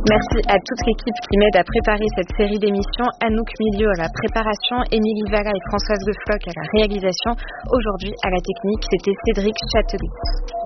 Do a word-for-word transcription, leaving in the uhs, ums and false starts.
Merci à toute l'équipe qui m'aide à préparer cette série d'émissions. Anouk Milieu à la préparation, Émilie Valla et Françoise De Floch à la réalisation. Aujourd'hui, à la technique, c'était Cédric Châtelier.